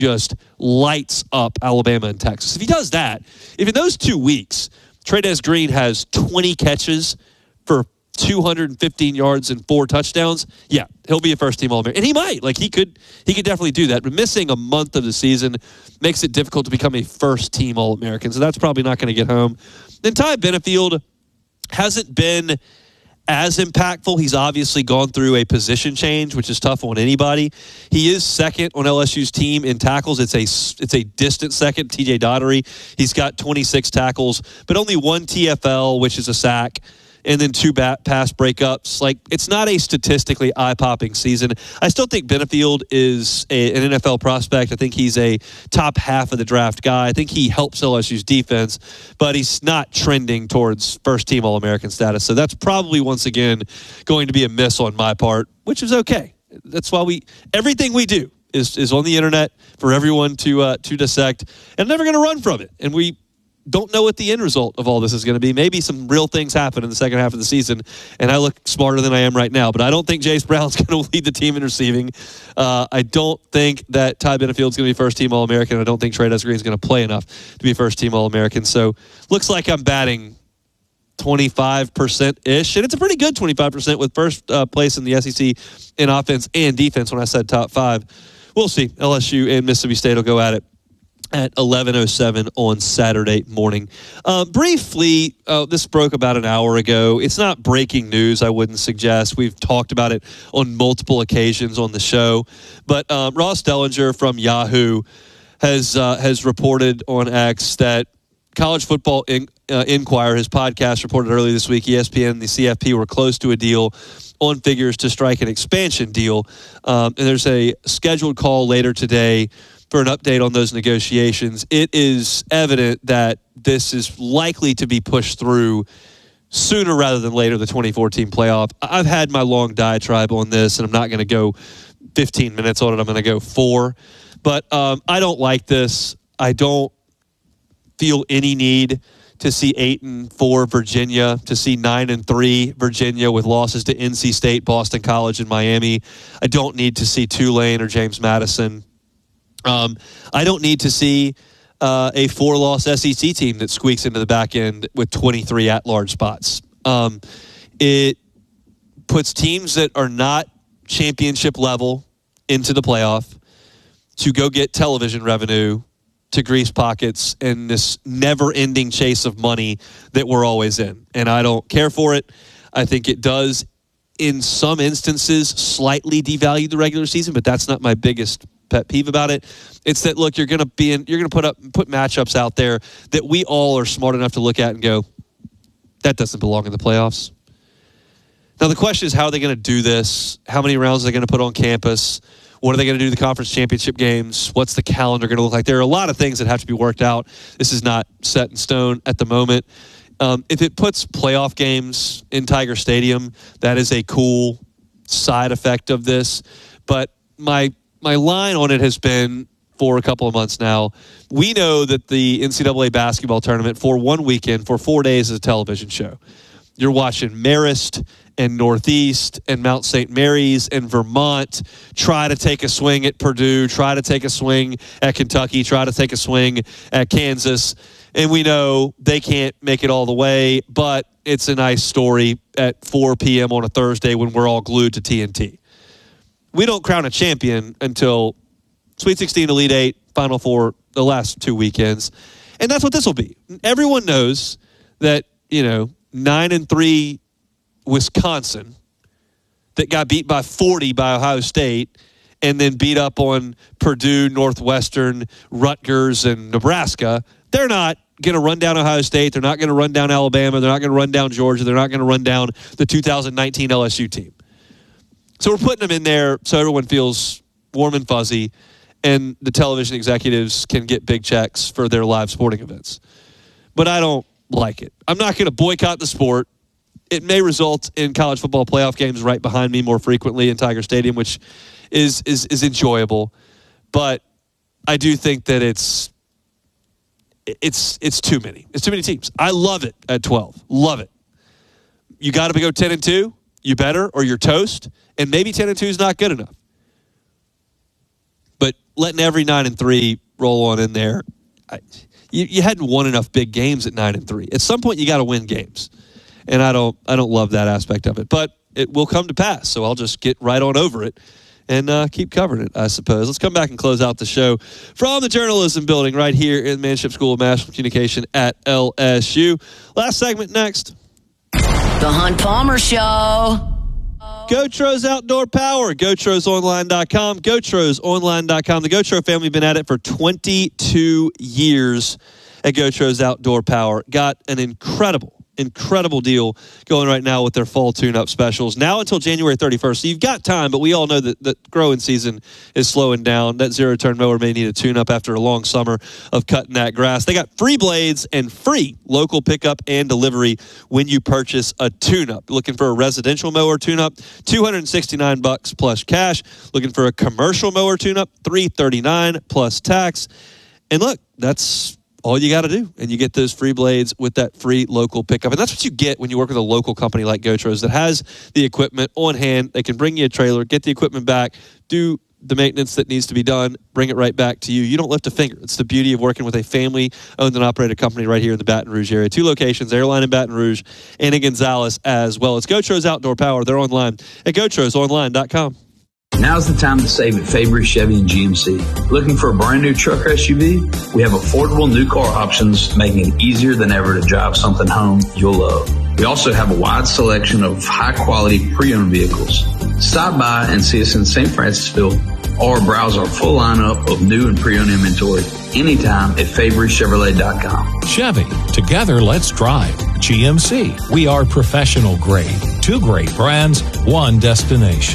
just lights up Alabama and Texas. If he does that, if in those 2 weeks, Trey'Dez Green has 20 catches for 215 yards and 4 touchdowns, yeah, he'll be a first-team All-American. And he might. Like, he could definitely do that. But missing a month of the season makes it difficult to become a first-team All-American. So that's probably not going to get home. Then Ty Benefield hasn't been as impactful. He's obviously gone through a position change, which is tough on anybody. He is second on LSU's team in tackles. It's a distant second, TJ Daugherty. He's got 26 tackles, but only 1 TFL, which is a sack, and then 2 pass breakups. Like, it's not a statistically eye-popping season. I still think Benefield is an NFL prospect. I think he's a top half of the draft guy. I think he helps LSU's defense, but he's not trending towards first-team All-American status. So that's probably, once again, going to be a miss on my part, which is okay. That's why everything we do is on the internet for everyone to dissect, and I'm never going to run from it. And we don't know what the end result of all this is going to be. Maybe some real things happen in the second half of the season, and I look smarter than I am right now. But I don't think Jace Brown's going to lead the team in receiving. I don't think that Ty Benefield's going to be first-team All-American. I don't think Trey'Dez Green's going to play enough to be first-team All-American. So looks like I'm batting 25%-ish, and it's a pretty good 25% with first place in the SEC in offense and defense when I said top 5. We'll see. LSU and Mississippi State will go at it at 11:07 on Saturday morning. Briefly, this broke about an hour ago. It's not breaking news, I wouldn't suggest. We've talked about it on multiple occasions on the show. But Ross Dellinger from Yahoo has reported on X that College Football Inquirer, his podcast, reported earlier this week, ESPN and the CFP were close to a deal on figures to strike an expansion deal. And there's a scheduled call later today for an update on those negotiations. It is evident that this is likely to be pushed through sooner rather than later, the 2014 playoff. I've had my long diatribe on this, and I'm not going to go 15 minutes on it. I'm going to go 4. But I don't like this. I don't feel any need to see 8-4 Virginia, to see 9-3 Virginia with losses to NC State, Boston College, and Miami. I don't need to see Tulane or James Madison. I don't need to see a 4-loss SEC team that squeaks into the back end with 23 at-large spots. It puts teams that are not championship level into the playoff to go get television revenue to grease pockets in this never-ending chase of money that we're always in. And I don't care for it. I think it does, in some instances, slightly devalue the regular season, but that's not my biggest pet peeve about it. It's that, look, you're going to put matchups out there that we all are smart enough to look at and go, that doesn't belong in the playoffs. Now the question is, how are they going to do this? How many rounds are they going to put on campus? What are they going to do to the conference championship games? What's the calendar going to look like? There are a lot of things that have to be worked out. This is not set in stone at the moment. If it puts playoff games in Tiger Stadium, that is a cool side effect of this. But my line on it has been, for a couple of months now, we know that the NCAA basketball tournament for one weekend, for 4 days, is a television show. You're watching Marist and Northeast and Mount St. Mary's and Vermont try to take a swing at Purdue, try to take a swing at Kentucky, try to take a swing at Kansas. And we know they can't make it all the way, but it's a nice story at 4 p.m. on a Thursday when we're all glued to TNT. We don't crown a champion until Sweet 16, Elite 8, Final Four, the last 2 weekends. And that's what this will be. Everyone knows that, 9-3 Wisconsin that got beat by 40 by Ohio State and then beat up on Purdue, Northwestern, Rutgers, and Nebraska, they're not going to run down Ohio State. They're not going to run down Alabama. They're not going to run down Georgia. They're not going to run down the 2019 LSU team. So we're putting them in there so everyone feels warm and fuzzy, and the television executives can get big checks for their live sporting events. But I don't like it. I'm not going to boycott the sport. It may result in college football playoff games right behind me more frequently in Tiger Stadium, which is enjoyable. But I do think that it's too many. It's too many teams. I love it at 12. Love it. You got to go 10-2. You better, or you're toast. And maybe 10-2 is not good enough. But letting every 9-3 roll on in there. You hadn't won enough big games at 9-3. At some point, you got to win games, and I don't love that aspect of it, but it will come to pass. So I'll just get right on over it and keep covering it, I suppose. Let's come back and close out the show from the Journalism Building right here in the Manship School of Mass Communication at LSU. Last segment next. The Hunt Palmer Show. Gotros Outdoor Power, GoTrosOnline.com, GoTrosOnline.com. The Gotro family have been at it for 22 years at Gotros Outdoor Power. Got an incredible deal going right now with their fall tune-up specials. Now until January 31st. So you've got time, but we all know that growing season is slowing down. That zero-turn mower may need a tune-up after a long summer of cutting that grass. They got free blades and free local pickup and delivery when you purchase a tune-up. Looking for a residential mower tune-up, $269 plus cash. Looking for a commercial mower tune-up, $339 plus tax. And look, that's all you got to do, and you get those free blades with that free local pickup. And that's what you get when you work with a local company like Gotros that has the equipment on hand. They can bring you a trailer, get the equipment back, do the maintenance that needs to be done, bring it right back to you. You don't lift a finger. It's the beauty of working with a family-owned and operated company right here in the Baton Rouge area. 2 locations, Airline in Baton Rouge and in Gonzales as well. It's Gotros Outdoor Power. They're online at GoTrosOnline.com. Now's the time to save at Fabry Chevy and GMC. Looking for a brand new truck or SUV? We have affordable new car options, making it easier than ever to drive something home you'll love. We also have a wide selection of high-quality pre-owned vehicles. Stop by and see us in St. Francisville or browse our full lineup of new and pre-owned inventory anytime at FabryChevrolet.com. Chevy, together let's drive. GMC, we are professional grade. 2 great brands, 1 destination.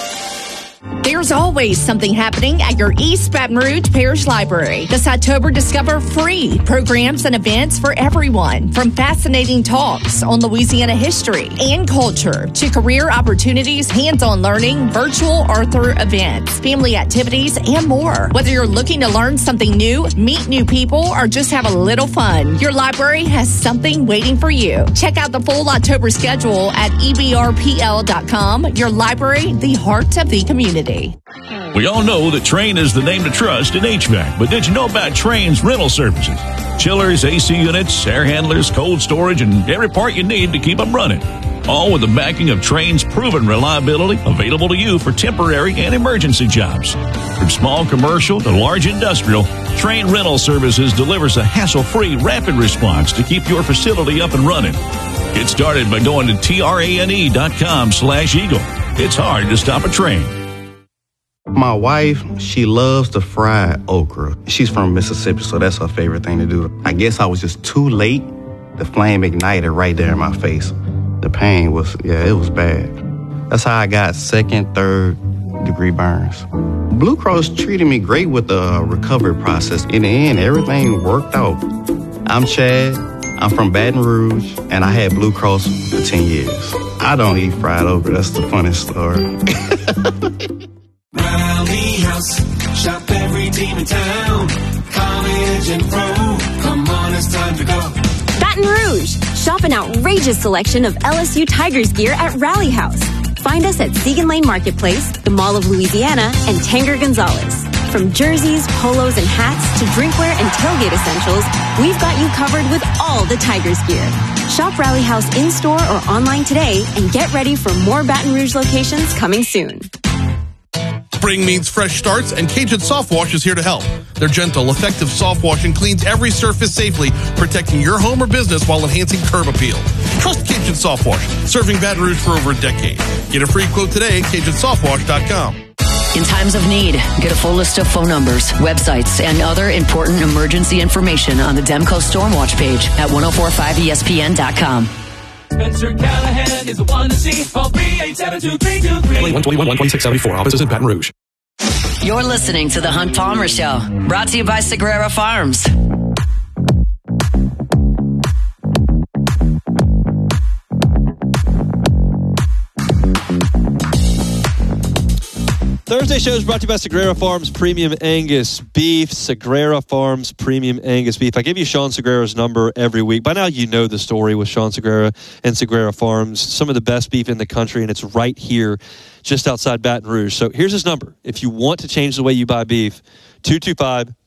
There's always something happening at your East Baton Rouge Parish Library. This October, discover free programs and events for everyone, from fascinating talks on Louisiana history and culture to career opportunities, hands-on learning, virtual Arthur events, family activities, and more. Whether you're looking to learn something new, meet new people, or just have a little fun, your library has something waiting for you. Check out the full October schedule at ebrpl.com. Your library, the heart of the community. We all know that Trane is the name to trust in HVAC, but did you know about Trane's rental services? Chillers, AC units, air handlers, cold storage, and every part you need to keep them running. All with the backing of Trane's proven reliability, available to you for temporary and emergency jobs. From small commercial to large industrial, Trane Rental Services delivers a hassle-free rapid response to keep your facility up and running. Get started by going to trane.com/eagle. It's hard to stop a Trane. My wife, she loves to fry okra. She's from Mississippi, so that's her favorite thing to do. I guess I was just too late. The flame ignited right there in my face. The pain was, it was bad. That's how I got 2nd, 3rd degree burns. Blue Cross treated me great with the recovery process. In the end, everything worked out. I'm Chad. I'm from Baton Rouge, and I had Blue Cross for 10 years. I don't eat fried okra. That's the funniest story. Rally House, shop every team in town. College and pro, come on, it's time to go. Baton Rouge, shop an outrageous selection of LSU Tigers gear at Rally House. Find us at Siegen Lane Marketplace, the Mall of Louisiana, and Tanger Gonzalez. From jerseys, polos, and hats to drinkware and tailgate essentials, we've got you covered with all the Tigers gear. Shop Rally House in-store or online today and get ready for more Baton Rouge locations coming soon. Spring means fresh starts, and Cajun Soft Wash is here to help. Their gentle, effective soft washing cleans every surface safely, protecting your home or business while enhancing curb appeal. Trust Cajun Soft Wash, serving Baton Rouge for over a decade. Get a free quote today at CajunSoftWash.com. In times of need, get a full list of phone numbers, websites, and other important emergency information on the Demco Stormwatch page at 1045ESPN.com. Spencer Callahan is the one to see. Call 387-2323. 121-12674. Offices in Baton Rouge. You're listening to The Hunt Palmer Show, brought to you by Sagrera Farms. Thursday show is brought to you by Sagrera Farms Premium Angus Beef. Sagrera Farms Premium Angus Beef. I give you Sean Sagrera's number every week. By now you know the story with Sean Sagrera and Sagrera Farms. Some of the best beef in the country, and it's right here just outside Baton Rouge. So here's his number. If you want to change the way you buy beef, 225